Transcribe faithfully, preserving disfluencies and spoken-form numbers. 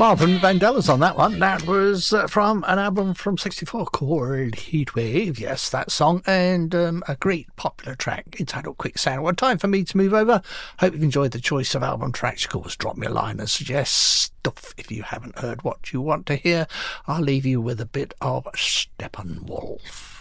Marvin Vandellas on that one. That was uh, from an album from sixty-four called Heatwave. Yes, that song, and um, a great popular track entitled Quicksand. Well, time for me to move over. Hope you've enjoyed the choice of album tracks. You can always drop me a line and suggest stuff if you haven't heard what you want to hear. I'll leave you with a bit of Steppenwolf.